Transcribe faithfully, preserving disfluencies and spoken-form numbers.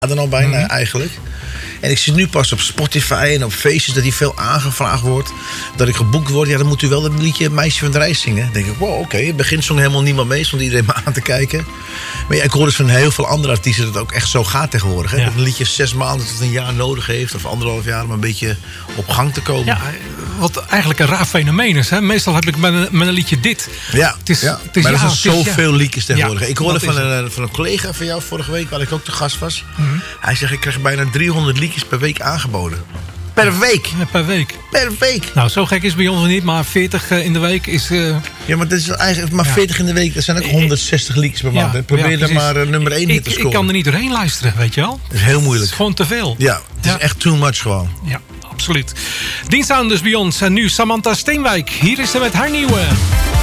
dan al bijna Mm-hmm. eigenlijk. En ik zit nu pas op Spotify en op feestjes dat die veel aangevraagd wordt. Dat ik geboekt word. Ja, dan moet u wel dat liedje Meisje van de Reis zingen. Dan denk ik, wow, oké. Okay. Het begin zong helemaal niemand mee. Stond iedereen me aan te kijken. Maar ja, ik hoor dus van heel veel andere artiesten dat het ook echt zo gaat tegenwoordig. Hè? Ja. Dat een liedje zes maanden tot een jaar nodig heeft. Of anderhalf jaar om een beetje op gang te komen. Ja, wat eigenlijk een raar fenomeen is. Hè? Meestal heb ik met een, met een liedje dit. Ja, Het is, ja. het is, maar er ja, zijn het is, zoveel ja. liedjes tegenwoordig. Ja, ik hoorde dat van is een, van een collega van jou vorige week, waar ik ook te gast was. Mm-hmm. Hij zegt, ik krijg bijna driehonderd liedjes per week aangeboden. Per week. Ja, per week. Per week. Nou, zo gek is het bij ons niet, maar veertig in de week is... Uh... Ja, maar dat is eigenlijk maar Ja. veertig in de week. Dat zijn ook honderdzestig liedjes per maand. Ja, hè. Probeer ja, dan precies. maar uh, nummer één hit ik, te ik scoren. kan er niet doorheen luisteren, weet je wel. Dat is heel Het moeilijk. is gewoon te veel. Ja, het Ja. is echt too much gewoon. Ja, absoluut. Dienstaan dus bij ons. En nu Samantha Steenwijk. Hier is ze met haar nieuwe...